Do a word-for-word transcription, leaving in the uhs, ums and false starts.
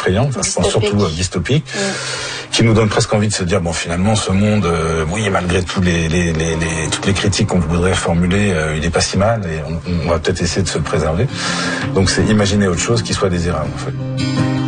effrayant, enfin, je pense surtout euh, dystopique, mmh. qui nous donne presque envie de se dire bon finalement ce monde, euh, oui malgré tous les, les, les, les toutes les critiques qu'on voudrait formuler, euh, il est pas si mal et on, on va peut-être essayer de se le préserver. Donc c'est imaginer autre chose qui soit désirable en fait.